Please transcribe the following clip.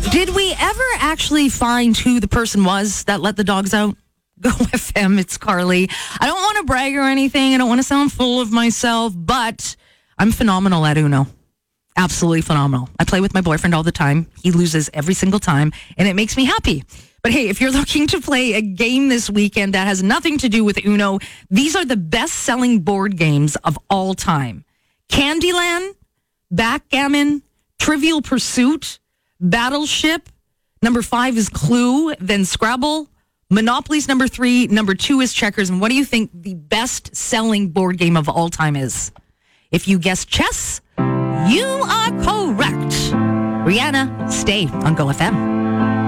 Did we ever actually find who the person was that let the dogs out? Go FM, it's Carly. I don't want to brag or anything. I don't want to sound full of myself, but I'm phenomenal at Uno. Absolutely phenomenal. I play with my boyfriend all the time. He loses every single time, and it makes me happy. But hey, if you're looking to play a game this weekend that has nothing to do with Uno, these are the best-selling board games of all time. Candyland, Backgammon, Trivial Pursuit, Battleship. Number 5 is Clue, then Scrabble. Monopoly's number 3. Number 2 is Checkers. And what do you think the best-selling board game of all time is? If you guessed chess, you are correct. Rihanna, stay on Go FM.